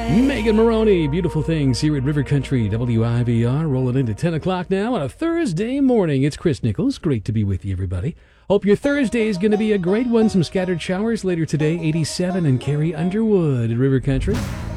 Megan Maroney, Beautiful Things here at River Country WIVR, rolling into 10 o'clock now on a Thursday morning. It's Chris Nichols. Great to be with you, everybody. Hope your Thursday is going to be a great one. Some scattered showers later today, 87 in Carrie Underwood at River Country.